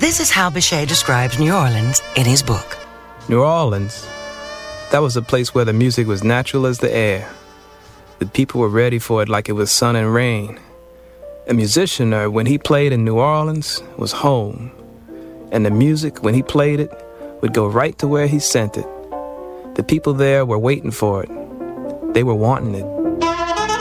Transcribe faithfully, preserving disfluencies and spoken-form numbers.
This is how Bechet describes New Orleans in his book. New Orleans, that was a place where the music was natural as the air. The people were ready for it like it was sun and rain. A musician, uh, when he played in New Orleans, was home. And the music, when he played it, would go right to where he sent it. The people there were waiting for it. They were wanting it.